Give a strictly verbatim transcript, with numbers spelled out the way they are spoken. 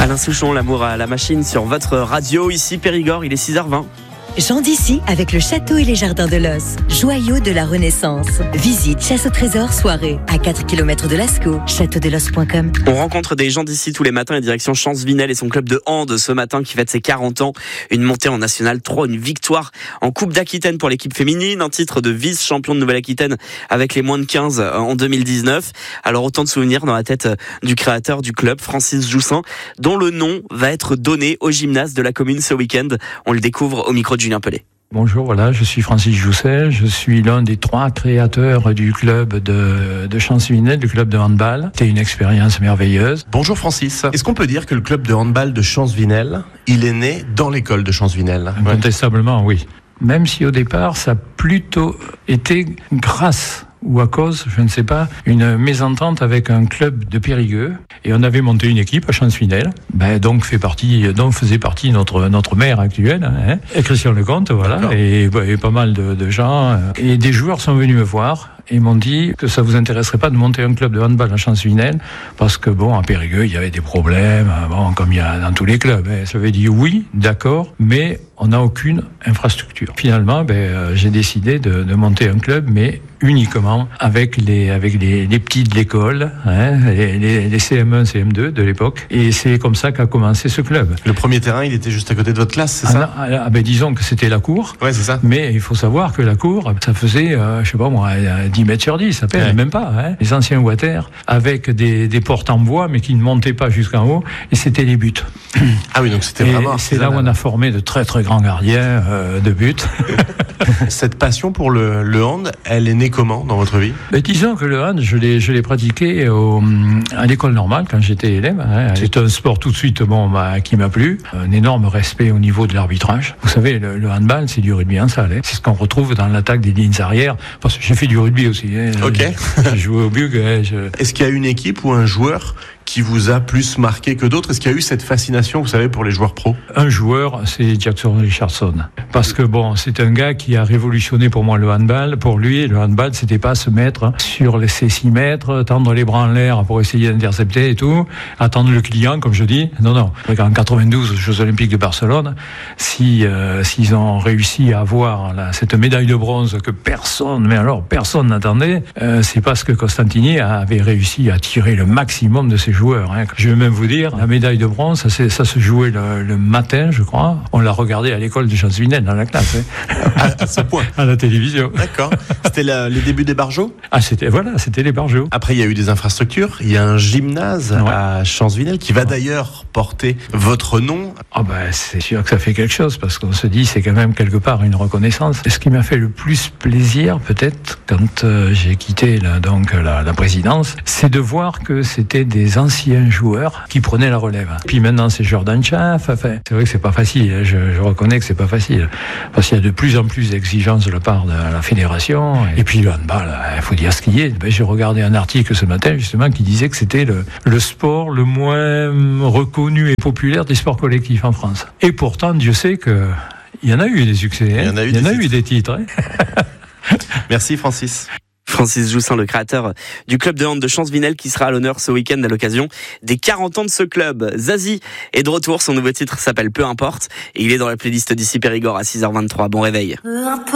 Alain Souchon, l'amour à la machine sur votre radio. Ici Périgord, il est six heures vingt. Jean d'ici avec le château et les jardins de l'Os, joyau de la Renaissance. Visite chasse au trésor soirée à quatre kilomètres de Lascaux, château de los point com. On rencontre des gens d'ici tous les matins et direction Champs-Vinel et son club de hand ce matin qui fête ses quarante ans. Une montée en National trois, une victoire en Coupe d'Aquitaine pour l'équipe féminine, un titre de vice-champion de Nouvelle-Aquitaine avec les moins de quinze en deux mille dix-neuf. Alors autant de souvenirs dans la tête du créateur du club, Francis Joussin, dont le nom va être donné au gymnase de la commune ce week-end. On le découvre au micro de Julien Pellet. Bonjour, voilà, je suis Francis Joussin, je suis l'un des trois créateurs du club de, de Champs-Vinel, du club de handball. C'était une expérience merveilleuse. Bonjour Francis, est-ce qu'on peut dire que le club de handball de Champs-Vinel, il est né dans l'école de Champs-Vinel? Incontestablement, oui. Même si au départ, ça a plutôt été grâce ou à cause, je ne sais pas, une mésentente avec un club de Périgueux. Et on avait monté une équipe à Champs-Vinel, ben, donc, fait partie, donc faisait partie notre, notre maire actuel, hein, et Christian Lecomte, voilà, et, et pas mal de, de gens. Et des joueurs sont venus me voir et m'ont dit que ça vous intéresserait pas de monter un club de handball à Champs-Vinel, parce que bon, à Périgueux, il y avait des problèmes, bon, comme il y a dans tous les clubs. Hein. J'avais dit oui, d'accord, mais on n'a aucune infrastructure. Finalement, ben, euh, j'ai décidé de, de monter un club, mais uniquement avec les avec les, les petits de l'école, hein, les, les, les C M un, C M deux de l'époque. Et c'est comme ça qu'a commencé ce club. Le premier terrain, il était juste à côté de votre classe, c'est ah, ça? ah, ah, ben, disons que c'était la cour. Ouais, c'est ça. Mais il faut savoir que la cour, ça faisait, euh, je sais pas moi, dix mètres sur dix, ça pèse, ouais. Même pas. Hein. Les anciens water avec des, des portes en bois, mais qui ne montaient pas jusqu'en haut. Et c'était les buts. Ah oui, donc c'était et vraiment. C'est là où on a formé de très très grands gardiens euh, de but. Cette passion pour le, le hand, elle est née comment dans votre vie? Mais disons que le hand, je l'ai, je l'ai pratiqué au, à l'école normale quand j'étais élève. Hein. C'est un sport tout de suite bon, bah, qui m'a plu. Un énorme respect au niveau de l'arbitrage. Vous savez, le, le handball, c'est du rugby en salle. Hein. C'est ce qu'on retrouve dans l'attaque des lignes arrière. Parce que j'ai fait du rugby aussi. Hein. Ok. J'ai joué au bug. Hein. Je... Est-ce qu'il y a une équipe ou un joueur qui vous a plus marqué que d'autres? Est-ce qu'il y a eu cette fascination, vous savez, pour les joueurs pros? Un joueur, c'est Jackson Richardson. Parce que bon, c'est un gars qui a révolutionné pour moi le handball. Pour lui, le handball, c'était pas se mettre sur les six mètres, tendre les bras en l'air pour essayer d'intercepter et tout, attendre le client, comme je dis. Non, non. En quatre-vingt-douze, aux Jeux Olympiques de Barcelone, si, euh, s'ils ont réussi à avoir là, cette médaille de bronze que personne, mais alors personne n'attendait, euh, c'est parce que Costantini avait réussi à tirer le maximum de ses joueurs. Hein. Je vais même vous dire, la médaille de bronze, ça, ça se jouait le, le matin, je crois. On l'a regardé à l'école de Champs-Vinel, dans la classe. Hein. À, à ce point. À la télévision. D'accord. C'était la, les débuts des Barjots? Ah, c'était, voilà, c'était les Barjots. Après, il y a eu des infrastructures. Il y a un gymnase ouais. à Champs-Vinel qui va ouais. d'ailleurs porter votre nom. Ah, ben, c'est sûr que ça fait quelque chose parce qu'on se dit, c'est quand même quelque part une reconnaissance. Ce qui m'a fait le plus plaisir, peut-être, quand euh, j'ai quitté la, donc, la, la présidence, c'est de voir que c'était des anciens joueurs qui prenaient la relève. Puis maintenant, c'est Jordan Schaaf. Enfin, c'est vrai que c'est pas facile. Je, je reconnais que c'est pas facile. Parce qu'il y a de plus en plus d'exigences de la part de la fédération. Et puis le handball, il faut dire ce qu'il y a. Ben, j'ai regardé un article ce matin, justement, qui disait que c'était le, le sport le moins reconnu et populaire des sports collectifs en France. Et pourtant, Dieu sait que il y en a eu des succès. Hein. Il y en a eu, il y en a eu des titres. Hein. Merci, Francis. Francis Joussin, le créateur du club de hand de Champs-Vinel, qui sera à l'honneur ce week-end à l'occasion des quarante ans de ce club. Zazie est de retour, son nouveau titre s'appelle Peu importe, et il est dans la playlist d'ici Périgord à six heures vingt-trois. Bon réveil.